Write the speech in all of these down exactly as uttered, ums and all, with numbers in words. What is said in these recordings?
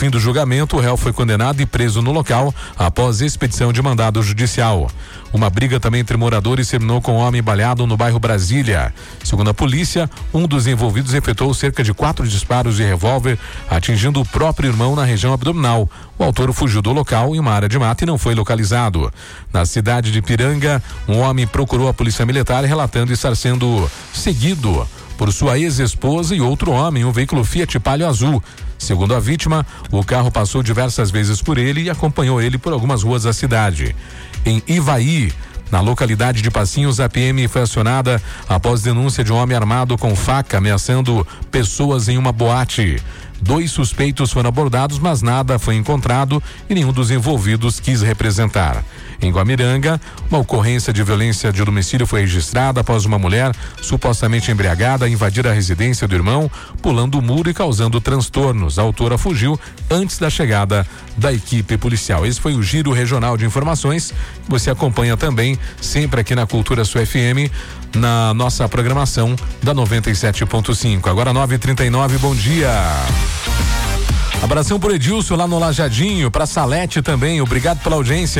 fim do julgamento, o réu foi condenado e preso no local após expedição de mandado judicial. Uma briga também entre moradores terminou com um homem baleado no bairro Brasília. Segundo a polícia, um dos envolvidos efetuou cerca de quatro disparos de revólver, atingindo o próprio irmão na região abdominal. O autor fugiu do local em uma área de mata e não foi localizado. Na cidade de Piranga, um homem procurou a polícia militar relatando estar sendo seguido por sua ex-esposa e outro homem, um veículo Fiat Palio azul. Segundo a vítima, o carro passou diversas vezes por ele e acompanhou ele por algumas ruas da cidade. Em Ivaí, na localidade de Passinhos, a P M foi acionada após denúncia de um homem armado com faca ameaçando pessoas em uma boate. Dois suspeitos foram abordados, mas nada foi encontrado e nenhum dos envolvidos quis representar. Em Guamiranga, uma ocorrência de violência de domicílio foi registrada após uma mulher supostamente embriagada invadir a residência do irmão, pulando o muro e causando transtornos. A autora fugiu antes da chegada da equipe policial. Esse foi o Giro Regional de Informações, que você acompanha também sempre aqui na Cultura Sul F M, na nossa programação da noventa e sete ponto cinco. Agora nove e trinta e nove, bom dia. Abração pro Edilson lá no Lajadinho, pra Salete também, obrigado pela audiência.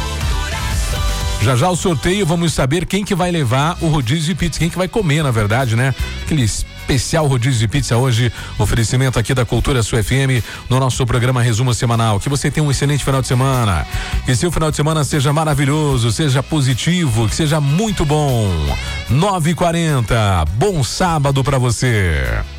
Já já o sorteio, vamos saber quem que vai levar o rodízio de pizza, quem que vai comer, na verdade, né? Aquele especial rodízio de pizza hoje, oferecimento aqui da Cultura Sul F M, no nosso programa Resumo Semanal. Que você tenha um excelente final de semana, que seu final de semana seja maravilhoso, seja positivo, que seja muito bom. nove e quarenta, bom sábado pra você.